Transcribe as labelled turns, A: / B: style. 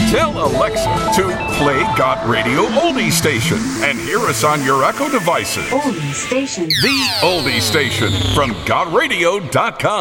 A: Tell Alexa to play Got Radio Oldie Station and hear us on your Echo devices.
B: Oldie Station.
A: The Oldie Station from GotRadio.com.